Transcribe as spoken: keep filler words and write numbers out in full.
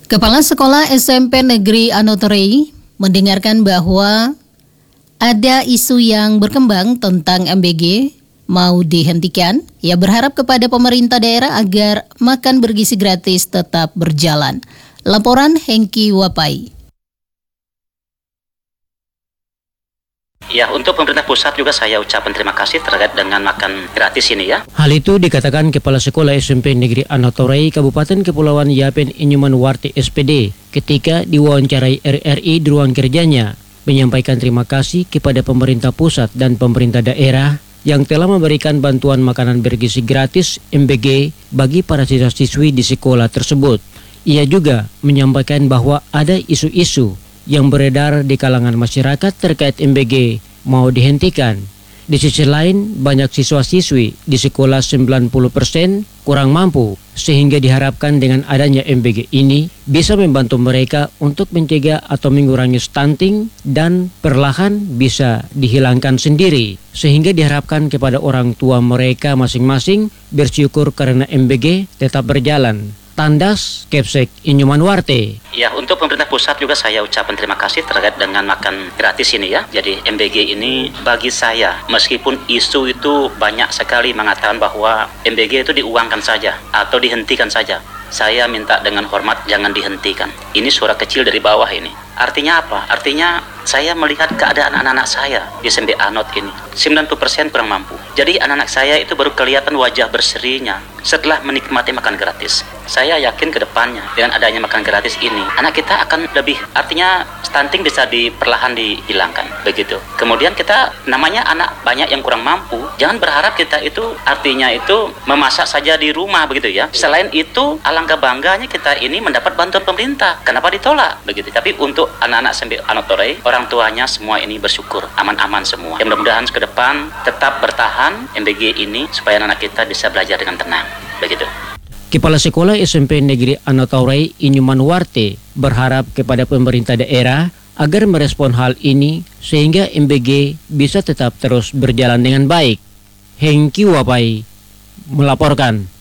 Kepala Sekolah S M P Negeri Anotorei mendengarkan bahwa ada isu yang berkembang tentang M B G mau dihentikan. Ia berharap kepada pemerintah daerah agar makan bergizi gratis tetap berjalan. Laporan Hengki Wapai. Ya, untuk pemerintah pusat juga saya ucapkan terima kasih terkait dengan makan gratis ini ya. Hal itu dikatakan Kepala Sekolah S M P Negeri Anotorei Kabupaten Kepulauan Yapen Inyuman Warte S P D ketika diwawancarai R R I di ruang kerjanya, menyampaikan terima kasih kepada pemerintah pusat dan pemerintah daerah yang telah memberikan bantuan makanan bergizi gratis M B G bagi para siswa-siswi di sekolah tersebut. Ia juga menyampaikan bahwa ada isu-isu yang beredar di kalangan masyarakat terkait M B G mau dihentikan. Di sisi lain, banyak siswa-siswi di sekolah sembilan puluh persen kurang mampu, sehingga diharapkan dengan adanya M B G ini bisa membantu mereka untuk mencegah atau mengurangi stunting dan perlahan bisa dihilangkan sendiri. Sehingga diharapkan kepada orang tua mereka masing-masing bersyukur karena M B G tetap berjalan. Tandas Kepsek Inyuman Warte. Ya, untuk pemerintah pusat juga saya ucapkan terima kasih terkait dengan makan gratis ini ya. Jadi M B G ini bagi saya, meskipun isu itu banyak sekali mengatakan bahwa M B G itu diuangkan saja atau dihentikan saja, saya minta dengan hormat jangan dihentikan. Ini suara kecil dari bawah ini. Artinya apa? Artinya saya melihat keadaan anak-anak saya di S M P Anot ini sembilan puluh persen kurang mampu. Jadi anak-anak saya itu baru kelihatan wajah berserinya setelah menikmati makan gratis. Saya yakin ke depannya dengan adanya makan gratis ini, anak kita akan lebih, artinya stunting bisa di perlahan dihilangkan begitu. Kemudian kita namanya anak banyak yang kurang mampu, jangan berharap kita itu artinya itu memasak saja di rumah begitu ya. Selain itu alangkah bangganya kita ini mendapat bantuan pemerintah. Kenapa ditolak begitu? Tapi untuk anak-anak S M P Anotorei, orang tuanya semua ini bersyukur aman-aman semua. Yang mudah-mudahan ke depan tetap bertahan M B G ini supaya anak kita bisa belajar dengan tenang begitu. Kepala Sekolah S M P Negeri Anotorei Inyuman Warte berharap kepada pemerintah daerah agar merespon hal ini sehingga M B G bisa tetap terus berjalan dengan baik. Hengki Wapai melaporkan.